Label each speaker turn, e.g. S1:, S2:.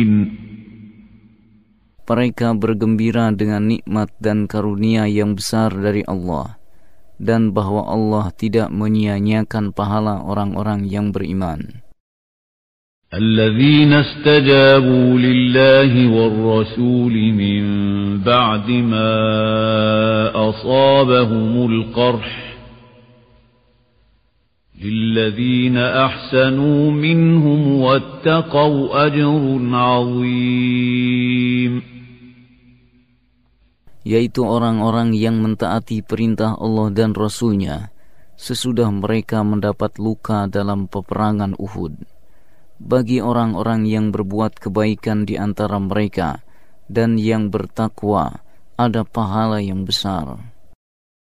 S1: Mereka bergembira dengan nikmat dan karunia yang besar dari Allah, dan bahwa Allah tidak menyia-nyiakan pahala orang-orang yang beriman.
S2: الذين استجابوا لله والرسول من بعد ما أصابهم القرح للذين أحسنوا منهم واتقوا أجر عظيم.
S1: Yaitu orang-orang yang mentaati perintah Allah dan Rasul-Nya sesudah mereka mendapat luka dalam peperangan Uhud. Bagi orang-orang yang berbuat kebaikan di antara mereka dan yang bertakwa ada pahala yang besar.